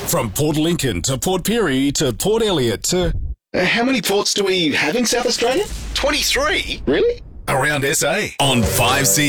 From Port Lincoln to Port Pirie to Port Elliot to... How many ports do we have in South Australia? 23? Really? Around SA. On 5C.